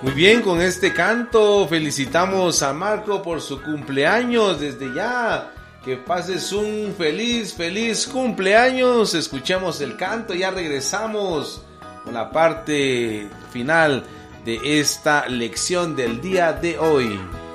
Muy bien, con este canto felicitamos a Marco por su cumpleaños desde ya. Que pases un feliz cumpleaños. Escuchemos el canto, ya regresamos con la parte final de esta lección del día de hoy.